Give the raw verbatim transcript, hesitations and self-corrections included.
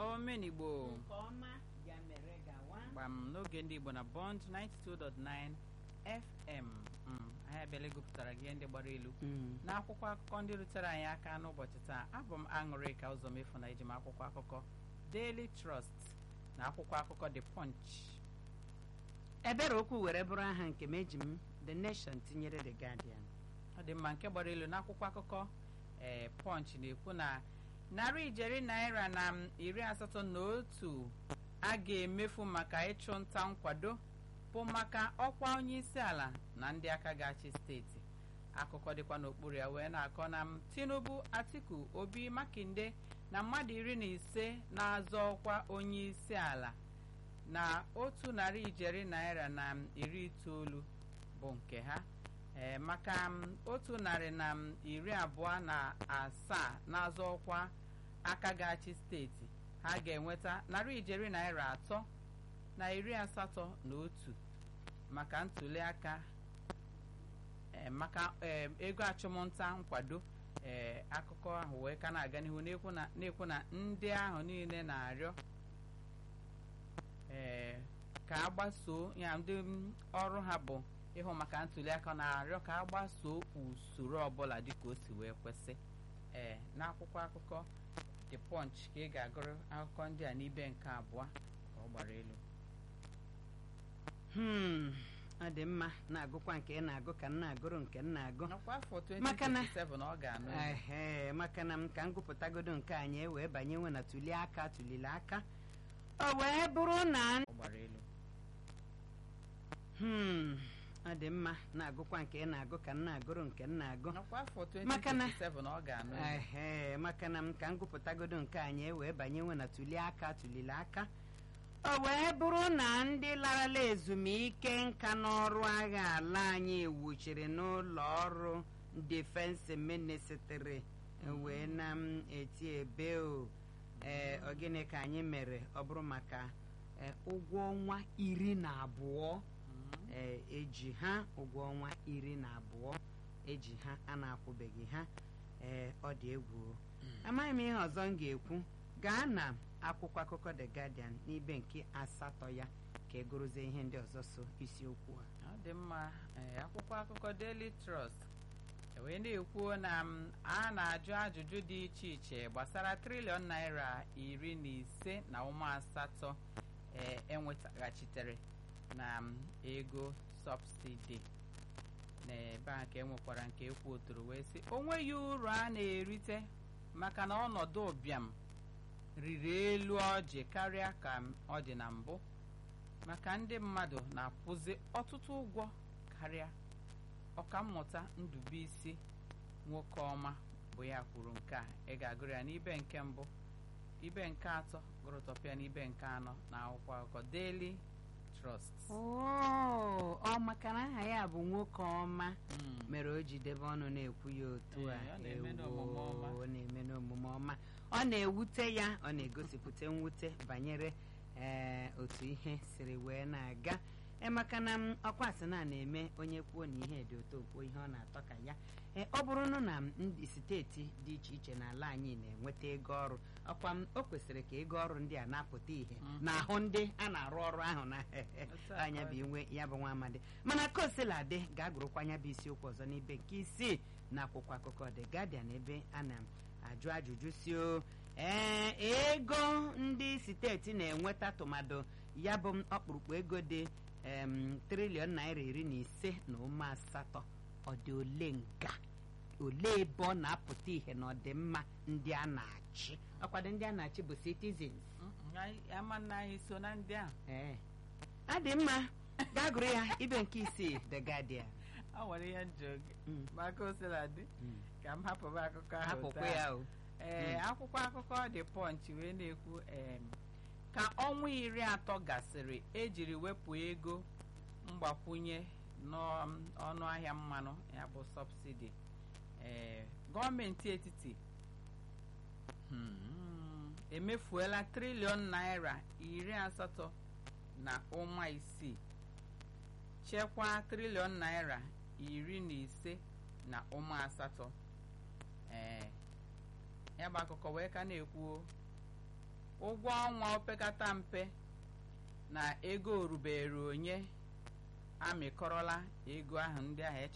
omenigbo nke ọma ya mere gawa gbam n'oge ndị Igbo na Bond ninety-two point nine F M. Anyị abịala gụpụtara gị ndị gbara elu n'akwụkwọ akụkọ ndị rutere anyị aka n'ụbọchị taa. Abụ m Aṅụrịka Ụzọmefu na eji m akwụkwọ akụkọ Daily Trust na akwụkwọ akụkọ The Punch. ebere okwu were bụrụ aha nke m eji m The Nation tinyere The Guardian. Ọ dị mma nke gbara elu n'akwụkwọ akụkọ ee Punch na-ekwu na narị ijeri naira na iri asatọ na otu a ga-emefu maka ịchụ nta nkwado bụ maka ọkwa onye isi ala na ndị aka ga-achị steeti. Akụkọ dịkwa n'okpuru ya wee na-akọ na Tinubu, Atiku, Obi, Makinde na mmadụ iri na ise na-azọ ọkwa onye isi ala na otu narị ijeri naira na iri itoolu bụ nke ha. Ee, maka otu narị na iri abụọ na asaa na-azọ ọkwa aka ga-achị steeti, ha ga-enweta narị ijeri naira atọ na iri asatọ na otu maka ntuli aka ee maka ee ego achụmnta nkwado. Ee akụkọ ahụ wee ka na-aga n'ihu na-ekwu na na-ekwu na ndị ahụ niile na-arịọ ee ka a gbasoo ya ndị ọrụ ha bụ ịhụ maka ntuli aka, na-arịọ ka a gbasoo usoro ọbụla dịka o si wee kwesị. Ee n'akwụkwọ akụkọ The Punch ka ị ga-agụrụ akụkọ ndị a n'ibe nke abụọ ka ọ gbara elu. Hmm, ọ dị mma na-agụkwa nke ị na-agụ ka m na-agụrụ nke m na-agụ N'ọkwa afọ Maka na- twenty twenty-seven ọ ga-anụ ya. ehe maka na m ka m gụpụtagodo nke anyị wee banyewe na tuli aka tulili aka o wee bụrụ na Ọ gbara elu. hmm ọ dị mma na-agụkwa nke ị na-agụ ka m na-agụrụ nke m na-agụ N'ọkwa afọ Maka na- twenty twenty-seven ọ ga-anụ ya. ehe maka na m ka m gụpụtagodo nke anyị wee banyewe na tuli aka tulili aka o wee bụrụ na ndị larala ezumike nka n'ọrụ agha ala anyị wuchiri n'ụlọ ọrụ Defense Ministry wee na m eti ebe o ee ọ gịnị ka anyị mere ọ bụrụ maka ee, ụgwọ ọnwa iri na abụọ ee eji ha ụgwọ ọnwa iri na abụọ eji ha a na-akwụbeghị ha. ee ọ dị egwu. Amaghị m ihe ọzọ m ga-ekwu. Gaa na akwụkwọ akụkọ The Guardian n'ibe nke asatọ ya ka egorozie ihe ndị ọzọ so isiokwu a. Ọ dị mma. Ee, akwụkwọ akụkọ Daily Trust wee na-ekwu na m, a na-ajụ ajụjụ dị iche iche gbasara triliọn naira iri na ise na ụmụ asatọ ee enwetaghachitere na m, ego sọbsidi. N'ebe a ka enwekwara nke ekwu otoro wee sị o nweghị uru a na-erite maka na ọnọdụ ụbịam riri elu ọjị karịa ka ọ dị na mbụ, maka ndị mmadụ na-akwụzi ọtụtụ ụgwọ karịa. Ọkammụta Ndubuisi Nwoke Ọma bụ ya kwuru nke a. Ị ga-agụrụ ya n'ibe nke mbụ, ibe nke atọ, gụrụtọpịa n'ibe nke anọ na akwụkwọ akụkọ Daily Trust. Oo, ọ maka na aha ya bụ Nwoke Ọma Mm. mere o ji debe ọnụ na-ekwu ya otu a. Ee, ọ na-eme n'omume ọma. Ewo, ọ na-eme n'omume ọma. Ọ na-ewute ya, ọ na-egosipụta mwute banyere ee otu ihe siri wee na-aga. E maka na m ọkwa sị na na-eme onye kwuo na ihe dị otu okwuo ihe ọ na-atọ ka ya. Ee ọ bụrụ na ndị steeti dị iche iche n'ala anyị na-enweta ego ọrụ, ọkwa m o kwesịrị ka ego ọrụ ndị a na-apụta ihe n'ahụ ndị a na-arụ ọrụ ahụ na anya bụ inwe ya bụ nwa amadi. Mana ka o sila dị, ga-agụrụkwa anya bụ isiokwu ọzọ n'ibe nke isii na akwụkwọ akụkọ The Guardian ebe a na-ajụ ajụjụ si o ee ego ndị steeti na-enweta tụmadụ ya bụ ọkpụrụkpụ ego dị em triliọn naira iri na ise na ụma asatọ ọ dị ole nga ole ebe ọ na-apụta ihe na ọdịmma ndị a na-achị. Ọkwado ndị a na-achị bụ citizens. Mm, anyị- ama na anyị so na ndị ahụ. ee adị mma gaa gụrụ ya ibe nke isii The Guardian. Ọ nwere ihe njọ gị Mm. maka osiladị Mm. ka m hapụba akụkọ ahụ hapụkwa taa. ya o. Ee Mm. akwụkwọ akụkọ The Punch wee na-ekwu em, ka ọnwa iri atọ gasịrị ejiri wepụ ego mgbakwunye n'ọnụ ahịa mmanụ ya bụ sọbsidi. Ee gọọmenti etiti hmm, emefuola triliọn naira iri asatọ na ụma isii, chekwaa triliọn naira iri na ise na ụma asatọ. Ee ya bụ akụkọ wee ka na-ekwu ụgwọ ọnwa opekata mpe na ego orubere onye amịkọrọla ego ahụ ndị ahụ